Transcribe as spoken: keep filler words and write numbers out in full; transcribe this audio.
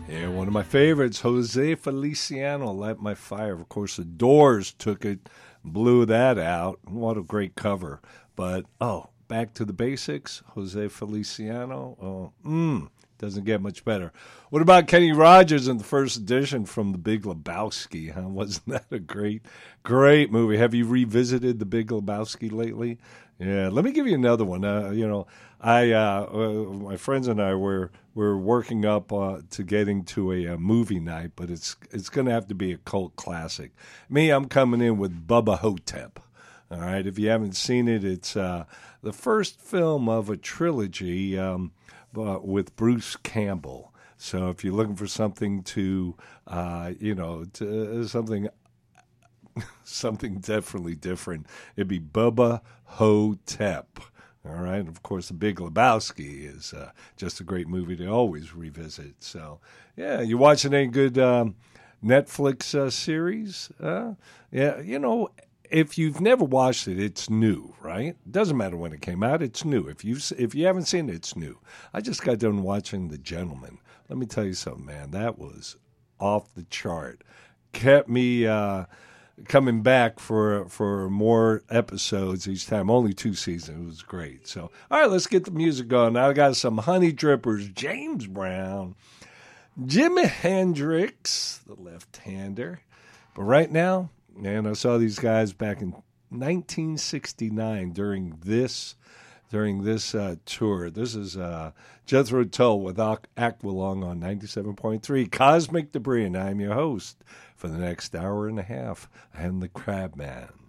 Yeah, one of my favorites, Jose Feliciano, Light My Fire. Of course, the Doors took it, blew that out. What a great cover. But, oh, back to the basics, Jose Feliciano. Oh, mm, doesn't get much better. What about Kenny Rogers in the first edition from The Big Lebowski? Huh? Wasn't that a great, great movie? Have you revisited The Big Lebowski lately? Yeah, let me give you another one. Uh, you know, I uh, uh, my friends and I were were working up uh, to getting to a, a movie night, but it's it's going to have to be a cult classic. Me, I'm coming in with Bubba Hotep. All right, if you haven't seen it, it's uh, the first film of a trilogy um, uh, with Bruce Campbell. So if you're looking for something to, uh, you know, to, something. Something definitely different. It'd be Bubba Hotep. All right. Of course, The Big Lebowski is uh, just a great movie to always revisit. So, yeah, you watching any good um, Netflix uh, series? Uh, yeah, you know, if you've never watched it, it's new, right? It doesn't matter when it came out. It's new. If you if you haven't seen it, it's new. I just got done watching The Gentleman. Let me tell you something, man. That was off the chart. Kept me... Uh, coming back for for more episodes each time. Only two seasons. It was great. So, all right, let's get the music going. Now I got some Honey Drippers, James Brown, Jimi Hendrix, the left-hander. But right now, man, I saw these guys back in nineteen sixty-nine during this during this uh, tour. This is uh, Jethro Tull with Aqualung on ninety-seven point three Cosmic Debris, and I'm your host for the next hour and a half. I am the Crab Man.